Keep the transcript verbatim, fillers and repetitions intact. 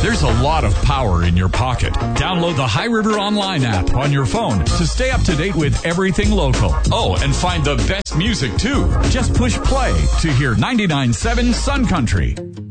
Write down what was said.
There's a lot of power in your pocket. Download the High River Online app on your phone to stay up to date with everything local. Oh, and find the best music too. Just push play to hear ninety-nine point seven Sun Country.